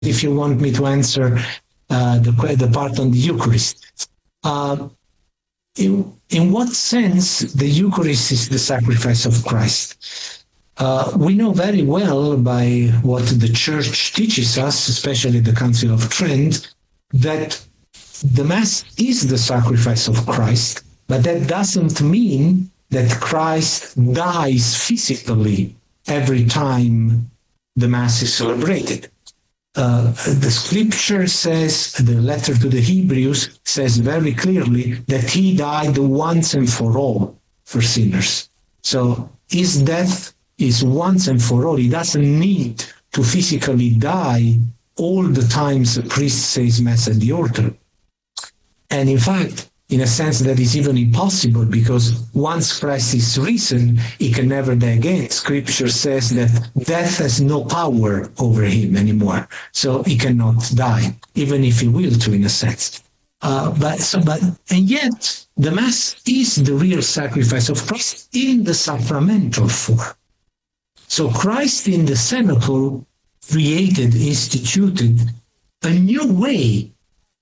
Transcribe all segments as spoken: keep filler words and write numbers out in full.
if you want me to answer uh, the, the part on the Eucharist. Uh, in, in what sense the Eucharist is the sacrifice of Christ? Uh, we know very well by what the Church teaches us, especially the Council of Trent, that the Mass is the sacrifice of Christ, but that doesn't mean that Christ dies physically every time the Mass is celebrated. Uh, the scripture says, the letter to the Hebrews says very clearly that he died once and for all for sinners. So his death is once and for all. He doesn't need to physically die all the times a priest says Mass at the altar. And in fact, in a sense, that is even impossible, because once Christ is risen, he can never die again. Scripture says that death has no power over him anymore, so he cannot die, even if he will to, in a sense. Uh, but, so, but, and yet, the Mass is the real sacrifice of Christ in the sacramental form. So Christ in the cenacle created, instituted a new way,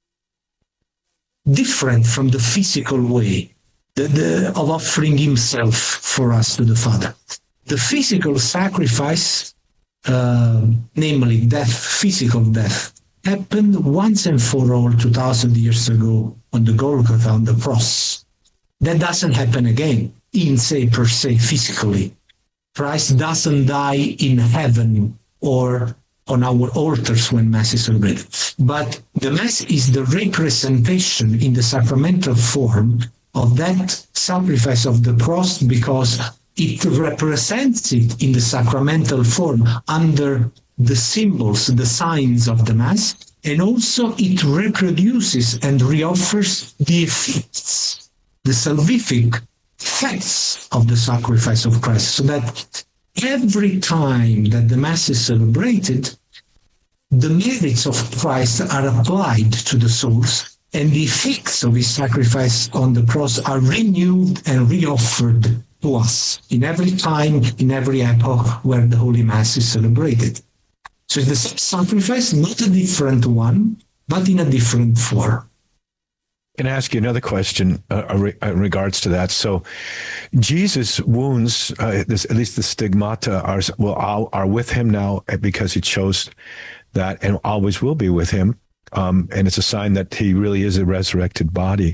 different from the physical way the, the, of offering himself for us to the Father. The physical sacrifice, uh, namely death, physical death, happened once and for all two thousand years ago on the Golgotha, on the cross. That doesn't happen again, in se per se, physically. Christ doesn't die in heaven or on our altars when Mass is celebrated. But the Mass is the representation in the sacramental form of that sacrifice of the cross, because it represents it in the sacramental form under the symbols, the signs of the Mass, and also it reproduces and reoffers the effects, the salvific effects of the sacrifice of Christ, so that every time that the Mass is celebrated, the merits of Christ are applied to the souls, and the effects of his sacrifice on the cross are renewed and reoffered to us in every time, in every epoch where the Holy Mass is celebrated. So it's the same sacrifice, not a different one, but in a different form. Can I ask you another question uh, in regards to that? So, Jesus' wounds, uh, this, at least the stigmata, are well are, are with him now because he chose that, and always will be with him. Um, and it's a sign that he really is a resurrected body.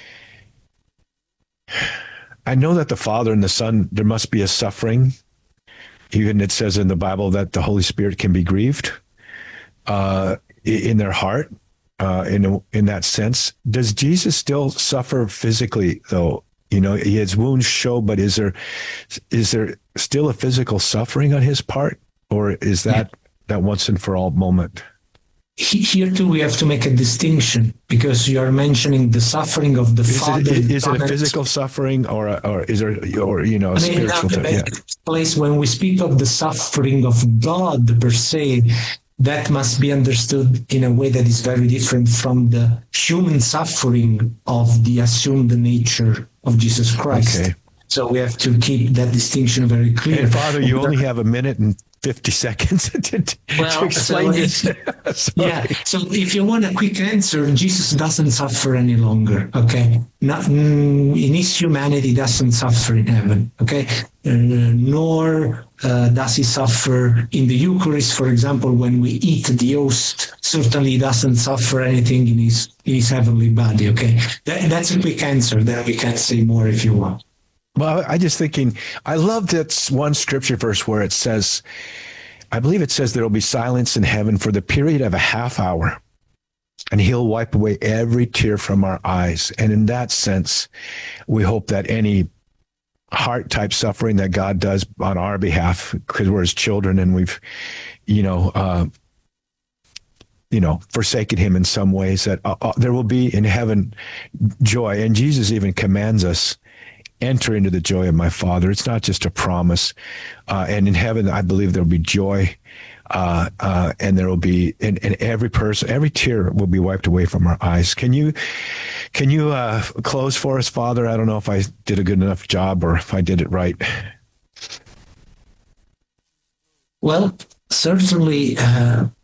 I know that the Father and the Son, there must be a suffering. Even it says in the Bible that the Holy Spirit can be grieved uh, in their heart. Uh, in a, in that sense, does Jesus still suffer physically, though? You know, his wounds show, but is there is there still a physical suffering on his part, or is that yeah. that once and for all moment? Here too, we have to make a distinction, because you are mentioning the suffering of the is Father. It, is it a physical suffering, or a, or is there or you know a I mean, spiritual? Yeah. Place when we speak of the suffering of God per se, that must be understood in a way that is very different from the human suffering of the assumed nature of Jesus Christ. Okay. So we have to keep that distinction very clear. And Father, you only have a minute and fifty seconds to, to, well, to explain so this. Yeah, so if you want a quick answer, Jesus doesn't suffer any longer, okay? Not, in his humanity, he doesn't suffer in heaven, okay? Uh, nor uh, does he suffer in the Eucharist, for example, when we eat the host. Certainly he doesn't suffer anything in his, in his heavenly body, okay? That, that's a quick answer. Then we can say more if you want. Well, I just thinking, I love that one scripture verse where it says, I believe it says there will be silence in heaven for the period of a half hour, and he'll wipe away every tear from our eyes. And in that sense, we hope that any heart type suffering that God does on our behalf, because we're his children and we've, you know, uh, you know, forsaken him in some ways, that uh, uh, there will be in heaven joy. And Jesus even commands us, enter into the joy of my Father. It's not just a promise. Uh, and in heaven, I believe there will be joy. Uh, uh, and there will be, and, and every person, every tear will be wiped away from our eyes. Can you, can you uh, close for us, Father? I don't know if I did a good enough job or if I did it right. Well, certainly, uh,